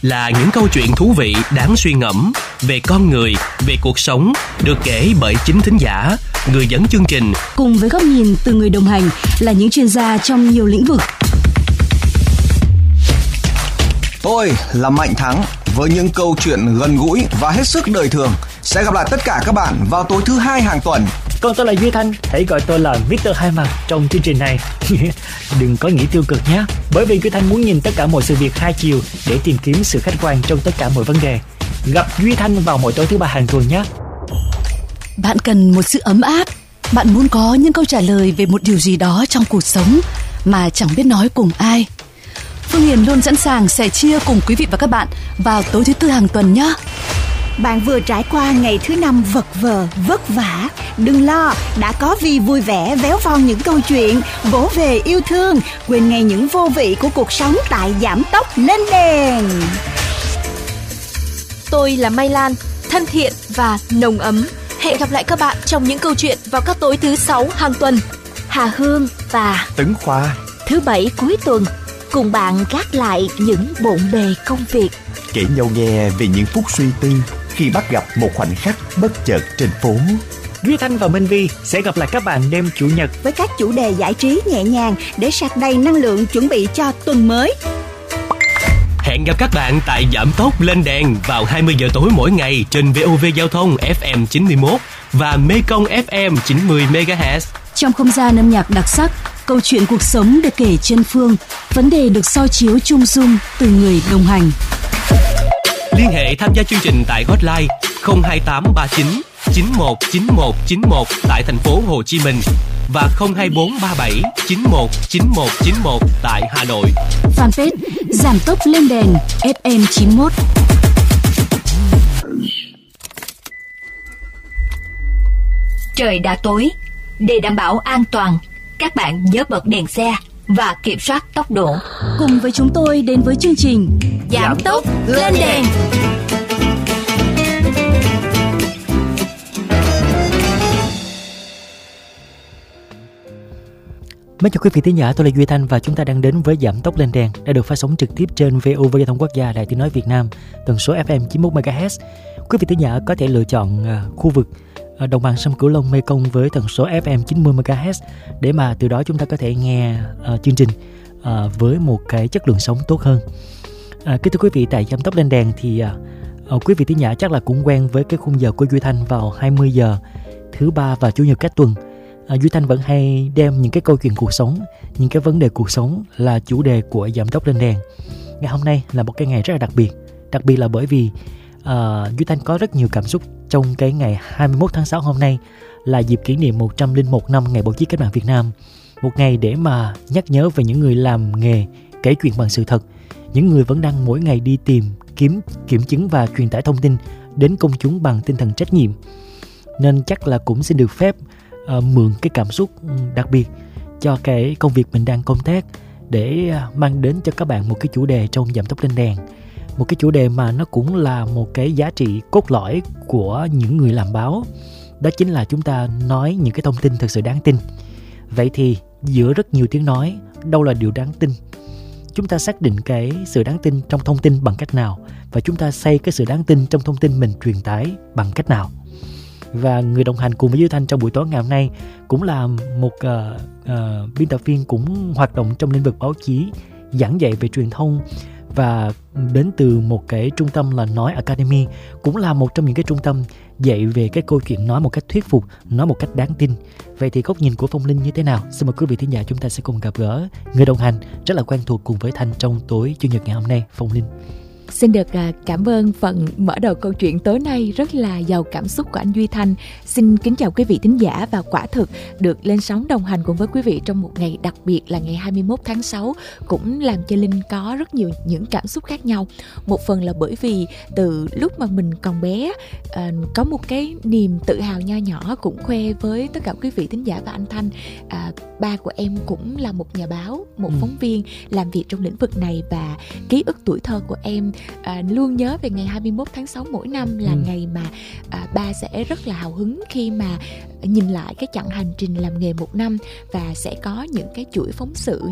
là những câu chuyện thú vị đáng suy ngẫm về con người, về cuộc sống, được kể bởi chính thính giả, người dẫn chương trình. Cùng với góc nhìn từ người đồng hành là những chuyên gia trong nhiều lĩnh vực. Tôi là Mạnh Thắng với những câu chuyện gần gũi và hết sức đời thường. Sẽ gặp lại tất cả các bạn vào tối thứ 2 hàng tuần. Còn tôi là Duy Thanh, hãy gọi tôi là Mr. Hai Mặt trong chương trình này. Đừng có nghĩ tiêu cực nhé, bởi vì Duy Thanh muốn nhìn tất cả mọi sự việc hai chiều để tìm kiếm sự khách quan trong tất cả mọi vấn đề. Gặp Duy Thanh vào mỗi tối thứ 3 hàng tuần nhé. Bạn cần một sự ấm áp, bạn muốn có những câu trả lời về một điều gì đó trong cuộc sống mà chẳng biết nói cùng ai. Phương Hiền luôn sẵn sàng sẻ chia cùng quý vị và các bạn vào tối thứ 4 hàng tuần nhé. Bạn vừa trải qua ngày thứ 5 vật vờ, vất vả. Đừng lo, đã có Vi vui vẻ véo von những câu chuyện, vỗ về yêu thương, quên ngay những vô vị của cuộc sống tại Giảm Tốc Lên Đèn. Tôi là Mai Lan, thân thiện và nồng ấm. Hẹn gặp lại các bạn trong những câu chuyện vào các tối thứ 6 hàng tuần. Hà Hương và Tấn Khoa, thứ 7 cuối tuần, cùng bạn gác lại những bộn bề công việc, kể nhau nghe về những phút suy tư khi bắt gặp một khoảnh khắc bất chợt trên phố. Duy Thanh và Minh Vi sẽ gặp lại các bạn đêm Chủ nhật với các chủ đề giải trí nhẹ nhàng để sạc đầy năng lượng chuẩn bị cho tuần mới. Hẹn gặp các bạn tại Giảm Tốc Lên Đèn vào 20 giờ tối mỗi ngày trên VOV Giao thông FM 91 và Mekong FM 90 MHz. Trong không gian âm nhạc đặc sắc, câu chuyện cuộc sống được kể trên phương, vấn đề được soi chiếu chung dung từ người đồng hành. Liên hệ tham gia chương trình tại hotline 02839 919191 tại thành phố Hồ Chí Minh và 02437 919191 tại Hà Nội. Fanpage Giảm Tốc Lên Đèn FM 91. Trời đã tối, để đảm bảo an toàn, các bạn nhớ bật đèn xe và kiểm soát tốc độ. Cùng với chúng tôi đến với chương trình Giảm Tốc Lên Đèn. Mến chào quý vị thính giả, tôi là Duy Thanh và chúng ta đang đến với Giảm Tốc Lên Đèn đã được phát sóng trực tiếp trên VOV Giao thông Quốc gia, Đài Tiếng nói Việt Nam, tần số FM 91 MHz. Quý vị thính giả có thể lựa chọn khu vực đồng bằng sông Cửu Long Mekong với tần số FM 90 MHz để mà từ đó chúng ta có thể nghe chương trình với một cái chất lượng sống tốt hơn. Kính thưa quý vị, tại Giảm Tốc Lên Đèn thì quý vị thính giả chắc là cũng quen với cái khung giờ của Duy Thanh vào 20 giờ thứ 3 và Chủ nhật các tuần. Duy Thanh vẫn hay đem những cái câu chuyện cuộc sống, những cái vấn đề cuộc sống là chủ đề của Giảm Tốc Lên Đèn. Ngày hôm nay là một cái ngày rất là đặc biệt là bởi vì Duy Thanh có rất nhiều cảm xúc trong cái ngày 21 tháng 6 hôm nay, là dịp kỷ niệm 101 năm ngày báo chí cách mạng Việt Nam. Một ngày để mà nhắc nhớ về những người làm nghề kể chuyện bằng sự thật, những người vẫn đang mỗi ngày đi tìm, kiểm chứng và truyền tải thông tin đến công chúng bằng tinh thần trách nhiệm. Nên chắc là cũng xin được phép mượn cái cảm xúc đặc biệt cho cái công việc mình đang công tác để mang đến cho các bạn một cái chủ đề trong Giảm Tốc Lên Đèn. Một cái chủ đề mà nó cũng là một cái giá trị cốt lõi của những người làm báo. Đó chính là chúng ta nói những cái thông tin thực sự đáng tin. Vậy thì giữa rất nhiều tiếng nói, đâu là điều đáng tin? Chúng ta xác định cái sự đáng tin trong thông tin bằng cách nào? Và chúng ta xây cái sự đáng tin trong thông tin mình truyền tải bằng cách nào? Và người đồng hành cùng với Duy Thanh trong buổi tối ngày hôm nay cũng là một biên tập viên cũng hoạt động trong lĩnh vực báo chí, giảng dạy về truyền thông và đến từ một cái trung tâm là Nói Academy, cũng là một trong những cái trung tâm dạy về cái câu chuyện nói một cách thuyết phục, nói một cách đáng tin. Vậy thì góc nhìn của Phong Linh như thế nào? Xin mời quý vị thính giả chúng ta sẽ cùng gặp gỡ người đồng hành rất là quen thuộc cùng với Thanh trong tối Chủ nhật ngày hôm nay. Phong Linh. Xin được cảm ơn phần mở đầu câu chuyện tối nay rất là giàu cảm xúc của anh Duy Thanh. Xin kính chào quý vị thính giả và quả thực được lên sóng đồng hành cùng với quý vị trong một ngày đặc biệt là ngày 21 tháng 6 cũng làm cho Linh có rất nhiều những cảm xúc khác nhau. Một phần là bởi vì từ lúc mà mình còn bé có một cái niềm tự hào nho nhỏ cũng khoe với tất cả quý vị thính giả và anh Thanh. Ba của em cũng là một nhà báo, một phóng viên làm việc trong lĩnh vực này và ký ức tuổi thơ của em luôn nhớ về ngày 21 tháng 6 mỗi năm là ngày mà ba sẽ rất là hào hứng khi mà nhìn lại cái chặng hành trình làm nghề một năm và sẽ có những cái chuỗi phóng sự,